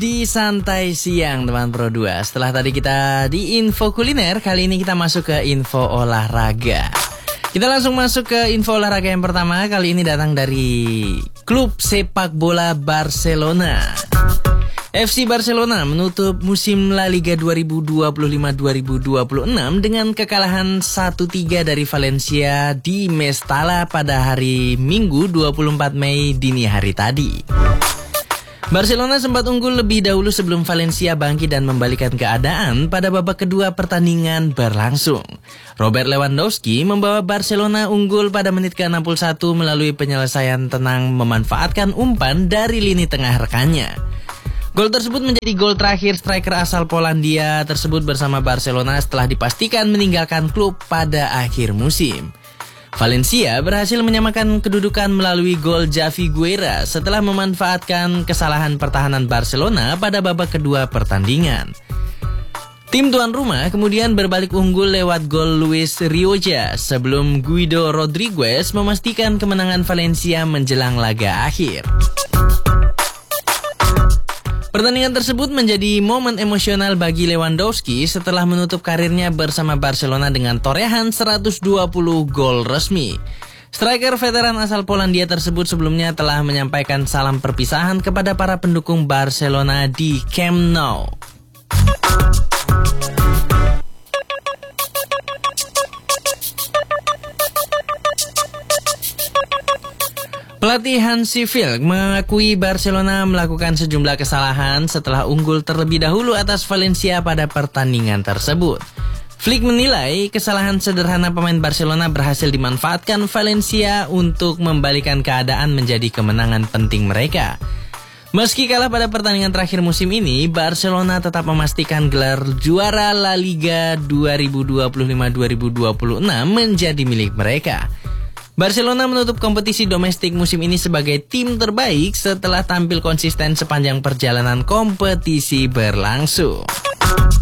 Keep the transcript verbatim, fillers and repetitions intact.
di Santai Siang teman Pro dua. Setelah tadi kita di info kuliner, kali ini kita masuk ke info olahraga. Kita langsung masuk ke info olahraga yang pertama. Kali ini datang dari klub sepak bola Barcelona. F C Barcelona menutup musim La Liga dua ribu dua puluh lima dua ribu dua puluh enam dengan kekalahan satu tiga dari Valencia di Mestalla pada hari Minggu dua puluh empat Mei dini hari tadi. Barcelona sempat unggul lebih dahulu sebelum Valencia bangkit dan membalikan keadaan pada babak kedua pertandingan berlangsung. Robert Lewandowski membawa Barcelona unggul pada menit ke enam puluh satu melalui penyelesaian tenang memanfaatkan umpan dari lini tengah rekannya. Gol tersebut menjadi gol terakhir striker asal Polandia tersebut bersama Barcelona setelah dipastikan meninggalkan klub pada akhir musim. Valencia berhasil menyamakan kedudukan melalui gol Javi Guerra setelah memanfaatkan kesalahan pertahanan Barcelona pada babak kedua pertandingan. Tim tuan rumah kemudian berbalik unggul lewat gol Luis Rioja sebelum Guido Rodriguez memastikan kemenangan Valencia menjelang laga akhir. Pertandingan tersebut menjadi momen emosional bagi Lewandowski setelah menutup karirnya bersama Barcelona dengan torehan seratus dua puluh gol resmi. Striker veteran asal Polandia tersebut sebelumnya telah menyampaikan salam perpisahan kepada para pendukung Barcelona di Camp Nou. Pelatih Hansi Flick mengakui Barcelona melakukan sejumlah kesalahan setelah unggul terlebih dahulu atas Valencia pada pertandingan tersebut. Flick menilai kesalahan sederhana pemain Barcelona berhasil dimanfaatkan Valencia untuk membalikan keadaan menjadi kemenangan penting mereka. Meski kalah pada pertandingan terakhir musim ini, Barcelona tetap memastikan gelar juara La Liga dua ribu dua puluh lima dua ribu dua puluh enam menjadi milik mereka. Barcelona menutup kompetisi domestik musim ini sebagai tim terbaik setelah tampil konsisten sepanjang perjalanan kompetisi berlangsung.